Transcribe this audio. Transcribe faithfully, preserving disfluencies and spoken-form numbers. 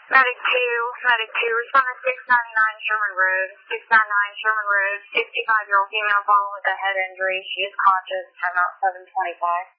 Medic two, Medic two, respond to six ninety-nine Sherman Road, six ninety-nine Sherman Road, sixty-five-year-old female following with a head injury. She is conscious, time out seven twenty-five.